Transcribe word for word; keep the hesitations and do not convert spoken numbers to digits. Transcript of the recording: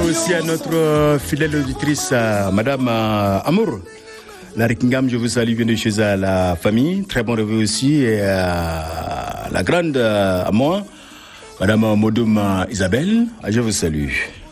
aussi à notre euh, fidèle auditrice, euh, Madame euh, Amour. La Rikingam, je vous salue, bienvenue chez la famille. Très bon réveil aussi. Et euh, la grande euh, à moi, Madame Modoum Isabelle, je vous salue.